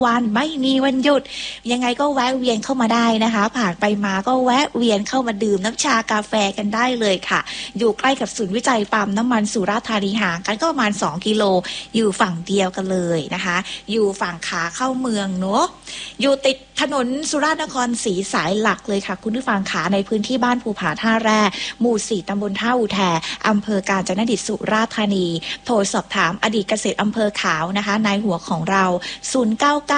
วันไม่มีวันหยุดยังไงก็แวะเวียนเข้ามาได้นะคะผ่านไปมาก็แวะเวียนเข้ามาดื่มน้ำชากาแฟกันได้เลยค่ะอยู่ใกล้กับศูนย์วิจัยปั๊มน้ำมันสุราษฎร์ธานีห่างกันก็ประมาณ2 กิโลอยู่ฝั่งเดียวกันเลยนะคะอยู่ฝั่งขาเข้าเมืองเนาะอยู่ติดถนนสุราษฎร์นครศรีสายหลักเลยค่ะคุณผู้ฟังขาในพื้นที่บ้านภูผาท่าแร่หมู่4ตำบลท่าอุแทอำเภอกาญจนดิตสุราษฎร์ธานีโทรสอบถามอดีตเกษตรอำเภอขาวนะคะนายหัวของเรา099-222-6964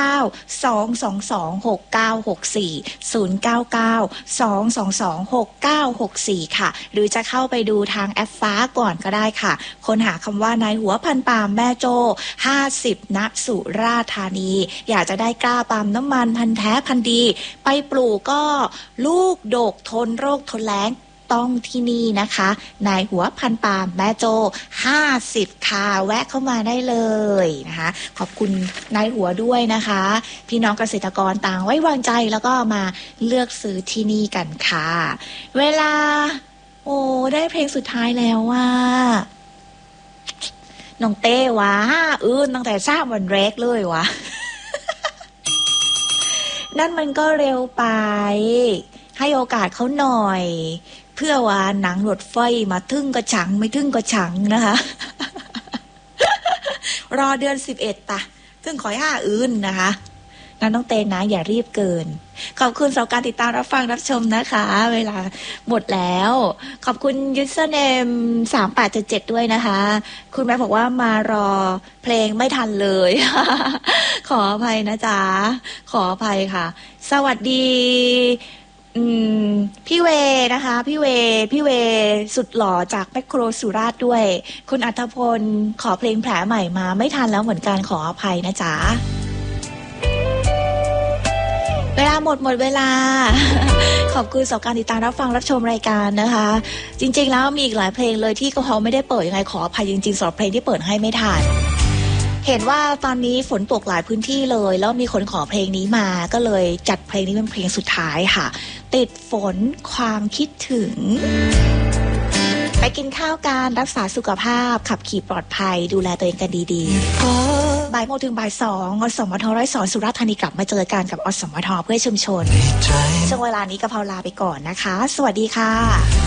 099-222-6964 ค่ะหรือจะเข้าไปดูทางแอปฟ้าก่อนก็ได้ค่ะค้นหาคำว่านายหัวพันปาล์มแม่โจ้50ณสุราษฎร์ธานีอยากจะได้กล้าปาล์มน้ำมันพันธุ์แท้พันธุ์ดีไปปลูกก็ลูกดกทนโรคทนแล้งต้องที่นี่นะคะนายหัวพันปาล์มแม่โจ้50ค่ะแวะเข้ามาได้เลยนะคะขอบคุณนายหัวด้วยนะคะพี่น้องเกษตรกรต่างไว้วางใจแล้วก็มาเลือกซื้อที่นี่กันค่ะเวลาได้เพลงสุดท้ายแล้วว่าน้องเต้วะตั้งแต่ทราบวันแรกเลยวะ นั่นมันก็เร็วไปให้โอกาสเขาหน่อยเพื่อว่าหนังรถไฟมาทึ่งก็ฉังไม่ทึ่งก็ฉังนะคะ รอเดือน11ตะทึ่งขอยนะคะงั้นต้องเตนนะอย่ารีบเกินขอบคุณสำหรับการติดตามรับฟังรับชมนะคะเวลาหมดแล้วขอบคุณยูเซอร์เนม3877ด้วยนะคะคุณแม่บอกว่ามารอเพลงไม่ทันเลย ขออภัยนะจ๊ะขออภัยค่ะสวัสดีพี่เวนะคะพี่เวสุดหล่อจากแมคโครสุราษฎร์ด้วยคุณอัธพลขอเพลงแผลใหม่มาไม่ทันแล้วเหมือนกันขออภัยนะจ๊ะเวลาหมดเวลา ขอบคุณสำหรับการติดตามรับฟังรับชมรายการนะคะจริงๆแล้วมีอีกหลายเพลงเลยที่เขาไม่ได้เปิดยังไงขออภัยจริงๆสำหรับเพลงที่เปิดให้ไม่ทันเห็นว่าตอนนี้ฝนตกหลายพื้นที่เลยแล้วมีคนขอเพลงนี้มาก็เลยจัดเพลงนี้เป็นเพลงสุดท้ายค่ะติดฝนความคิดถึงไปกินข้าวกันรักษาสุขภาพขับขี่ปลอดภัยดูแลตัวเองกันดีๆบ่ายโมงถึงบ่าย2อสมท102สุราษฎร์ธานีกลับมาเจอกันกับอสมทเพื่อชุมชนช่วงเวลานี้กะเพราลาไปก่อนนะคะสวัสดีค่ะ